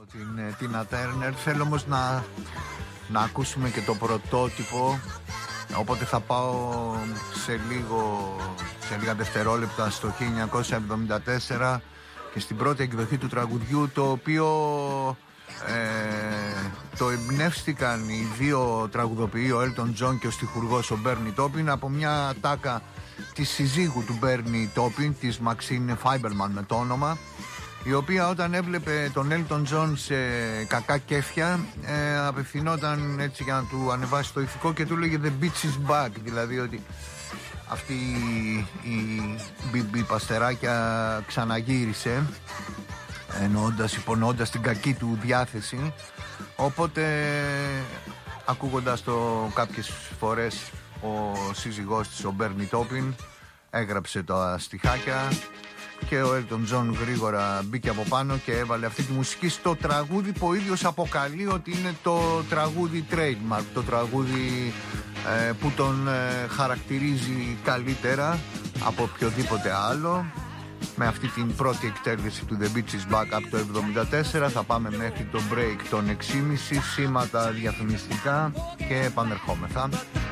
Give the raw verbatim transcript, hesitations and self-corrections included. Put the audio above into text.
την Τίνα Τέρνερ. Θέλω όμως να, να ακούσουμε και το πρωτότυπο, οπότε θα πάω σε λίγο, σε λίγα δευτερόλεπτα στο χίλια εννιακόσια εβδομήντα τέσσερα και στην πρώτη εκδοχή του τραγουδιού, το οποίο ε, το εμπνεύστηκαν οι δύο τραγουδοποιοί, ο Έλτον Τζον και ο στιχουργός ο Μπέρνι Τόπιν, από μια τάκα της συζύγου του Μπέρνι Τόπιν, της Μαξίν Φάιμπερμαν με το όνομα, η οποία όταν έβλεπε τον Έλτον Τζον σε κακά κέφια ε, απευθυνόταν έτσι για να του ανεβάσει το ηθικό και του λέγε The bitch is back, δηλαδή ότι αυτή η μπιμπι Παστεράκια ξαναγύρισε, εννοώντας, υπονοώντας την κακή του διάθεση. Οπότε ακούγοντας το κάποιες φορές, ο σύζυγός της, ο Μπέρνι Τόπιν, έγραψε τα στιχάκια και ο Έλτον Τζον γρήγορα μπήκε από πάνω και έβαλε αυτή τη μουσική στο τραγούδι που ο ίδιος αποκαλεί ότι είναι το τραγούδι trademark, το τραγούδι ε, που τον ε, χαρακτηρίζει καλύτερα από οποιοδήποτε άλλο. Με αυτή την πρώτη εκτέλεση του The Beach is Back από το εβδομήντα τέσσερα θα πάμε μέχρι το break των έξι και μισή, σήματα διαφημιστικά και επανερχόμεθα.